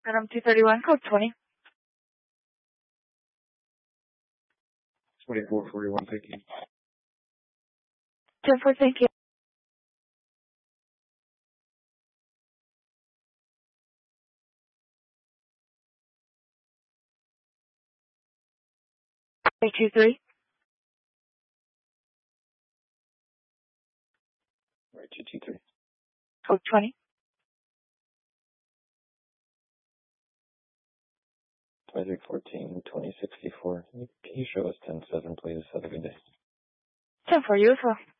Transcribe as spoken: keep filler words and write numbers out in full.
Item two thirty-one, code twenty. twenty-four forty-one, thank you. ten four, thank you. eight two three. Right, two two three. Code twenty. twenty-three fourteen, twenty sixty-four. Can you show us ten seven, please? Have a good day. ten four, you as well.